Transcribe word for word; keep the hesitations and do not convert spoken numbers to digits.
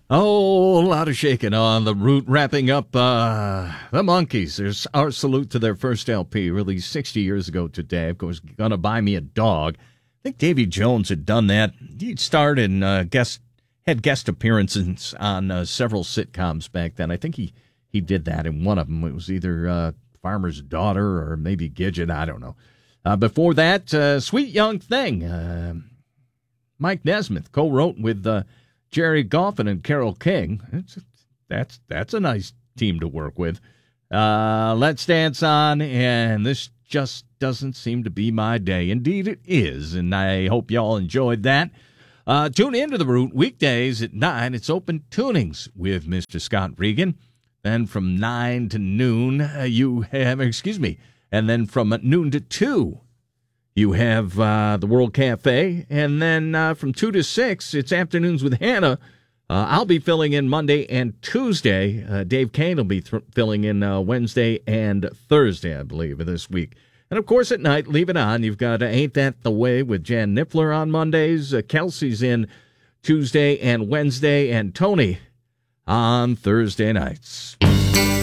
Oh, a lot of shaking on the route, wrapping up uh, the Monkees. There's our salute to their first L P, released sixty years ago today. Of course, Gonna Buy Me a Dog. I think Davy Jones had done that. He'd starred and uh, guest, had guest appearances on uh, several sitcoms back then. I think he, he did that in one of them. It was either uh, Farmer's Daughter or maybe Gidget. I don't know. Uh, before that, uh, Sweet Young Thing. Uh, Mike Nesmith co-wrote with uh, Jerry Goffin and Carole King. It's, that's that's a nice team to work with. Uh, Let's Dance On, and This Just Doesn't Seem to Be My Day. Indeed it is, and I hope y'all enjoyed that. Uh, tune into The Root weekdays at nine. It's Open Tunings with Mister Scott Regan. Then from nine to noon, uh, you have, excuse me, and then from noon to two, you have uh, the World Cafe, and then uh, from two to six, it's Afternoons with Hannah. Uh, I'll be filling in Monday and Tuesday. Uh, Dave Kane will be th- filling in uh, Wednesday and Thursday, I believe, of this week. And, of course, at night, leave it on. You've got uh, Ain't That the Way with Jan Niffler on Mondays. Uh, Kelsey's in Tuesday and Wednesday, and Tony on Thursday nights.